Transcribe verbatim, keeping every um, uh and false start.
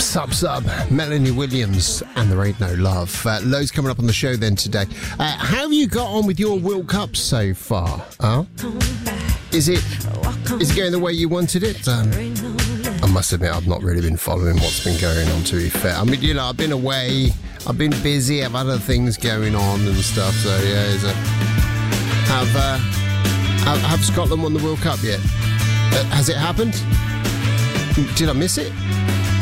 Sub Sub, Melanie Williams, and There Ain't No Love. Uh, loads coming up on the show then today. Uh, how have you got on with your World Cup so far? Huh? Is it is it going the way you wanted it? Um, I must admit, I've not really been following what's been going on, to be fair. I mean, you know, I've been away, I've been busy, I've had other things going on and stuff, so yeah, is it, have, uh, have, have Scotland won the World Cup yet? Uh, has it happened? Did I miss it?